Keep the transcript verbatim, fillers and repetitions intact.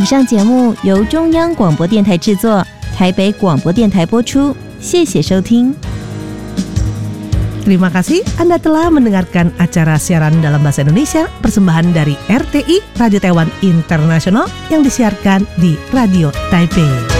上节目由中央广播电台制作，台北广播电台播出，谢谢收听。 Terima kasih Anda telah mendengarkan acara siaran dalam bahasa Indonesia persembahan dari R T I Radio Taiwan Internasional yang disiarkan di Radio Taipei.